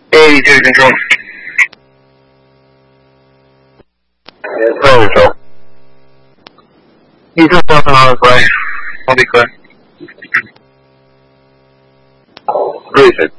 Hey, Jerry Control. Yes, sir. He's just walking on his way. I'll be clear. Who is it?